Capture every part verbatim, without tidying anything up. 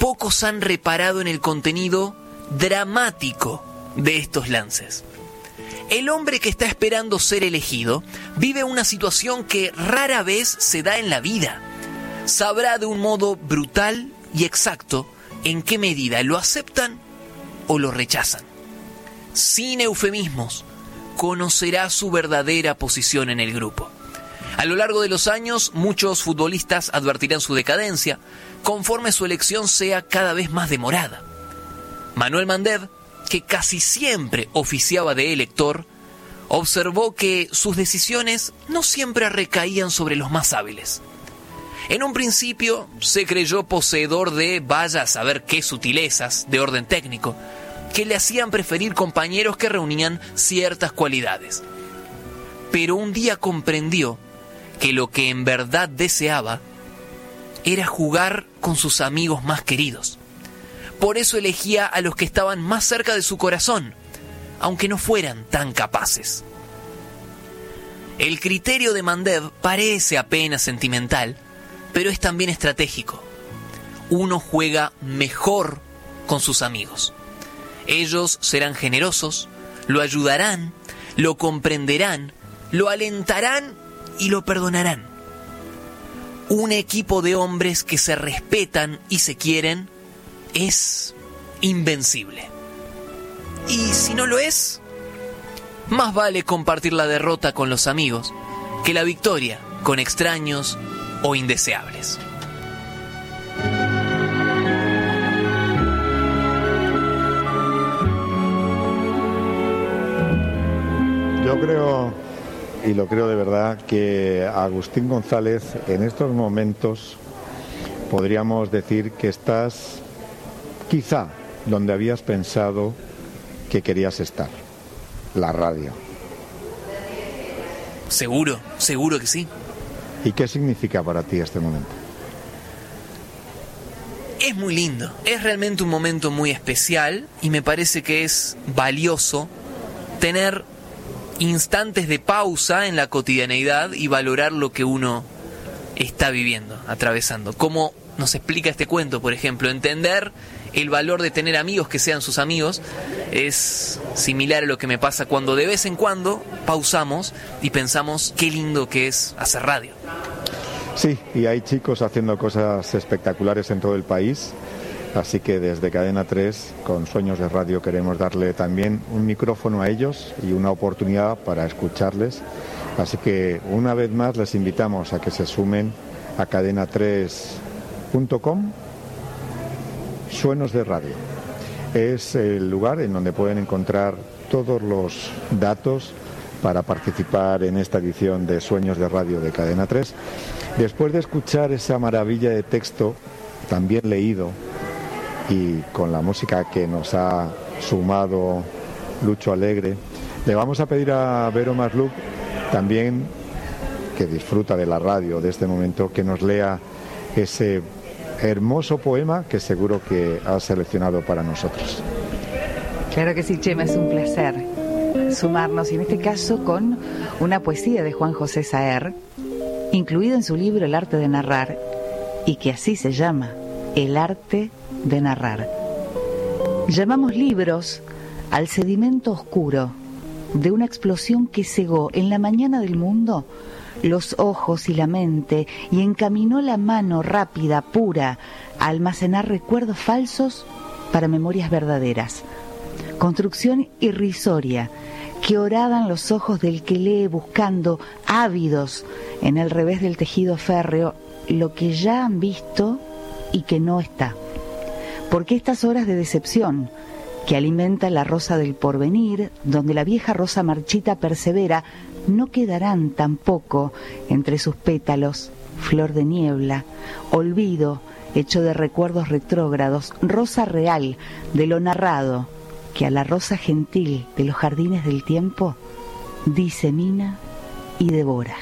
pocos han reparado en el contenido dramático de estos lances. El hombre que está esperando ser elegido vive una situación que rara vez se da en la vida. Sabrá de un modo brutal y exacto en qué medida lo aceptan o lo rechazan. Sin eufemismos, conocerá su verdadera posición en el grupo. A lo largo de los años, muchos futbolistas advertirán su decadencia, conforme su elección sea cada vez más demorada. Manuel Mandev, que casi siempre oficiaba de elector, observó que sus decisiones no siempre recaían sobre los más hábiles. En un principio se creyó poseedor de vaya a saber qué sutilezas de orden técnico, que le hacían preferir compañeros que reunían ciertas cualidades. Pero un día comprendió que lo que en verdad deseaba era jugar con sus amigos más queridos. Por eso elegía a los que estaban más cerca de su corazón, aunque no fueran tan capaces. El criterio de Mandev parece apenas sentimental, pero es también estratégico. Uno juega mejor con sus amigos. Ellos serán generosos, lo ayudarán, lo comprenderán, lo alentarán y lo perdonarán. Un equipo de hombres que se respetan y se quieren es invencible. Y si no lo es, más vale compartir la derrota con los amigos que la victoria con extraños o indeseables. Yo creo, y lo creo de verdad, que Agustín González en estos momentos podríamos decir que estás quizá donde habías pensado que querías estar, la radio. Seguro, seguro que sí. ¿Y qué significa para ti este momento? Es muy lindo, es realmente un momento muy especial y me parece que es valioso tener instantes de pausa en la cotidianeidad y valorar lo que uno está viviendo, atravesando. Como nos explica este cuento, por ejemplo, entender el valor de tener amigos que sean sus amigos es similar a lo que me pasa cuando de vez en cuando pausamos y pensamos qué lindo que es hacer radio. Sí, y hay chicos haciendo cosas espectaculares en todo el país, así que desde Cadena tres, con Sueños de Radio, queremos darle también un micrófono a ellos y una oportunidad para escucharles. Así que una vez más les invitamos a que se sumen a cadena tres punto com. Sueños de Radio es el lugar en donde pueden encontrar todos los datos para participar en esta edición de Sueños de Radio de Cadena tres. Después de escuchar esa maravilla de texto, también leído, y con la música que nos ha sumado Lucho Alegre, le vamos a pedir a Vero Masluk, también que disfruta de la radio de este momento, que nos lea ese hermoso poema que seguro que ha seleccionado para nosotros. Claro que sí, Chema, es un placer sumarnos, y en este caso con una poesía de Juan José Saer, incluida en su libro El arte de narrar, y que así se llama, El arte de narrar. Llamamos libros al sedimento oscuro de una explosión que cegó en la mañana del mundo los ojos y la mente y encaminó la mano rápida, pura, a almacenar recuerdos falsos para memorias verdaderas. Construcción irrisoria que horadan los ojos del que lee buscando, ávidos, en el revés del tejido férreo, lo que ya han visto y que no está. Porque estas horas de decepción que alimenta la rosa del porvenir, donde la vieja rosa marchita persevera, no quedarán tampoco entre sus pétalos flor de niebla, olvido hecho de recuerdos retrógrados, rosa real de lo narrado, que a la rosa gentil de los jardines del tiempo disemina y devora.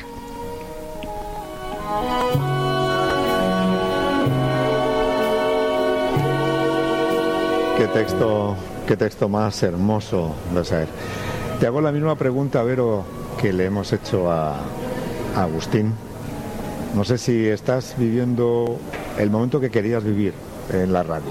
Qué texto, qué texto más hermoso de saber. Te hago la misma pregunta, Vero, que le hemos hecho a, a Agustín. No sé si estás viviendo el momento que querías vivir en la radio.